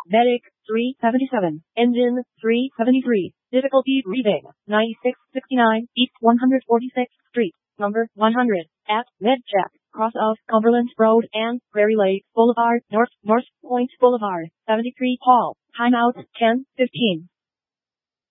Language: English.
Medic 377. Engine 373. Difficulty reading 9669 East 146th Street, number 100, at MedCheck, cross of Cumberland Road and Prairie Lake Boulevard, North Point Boulevard, 73 Hall. Timeout 10:15.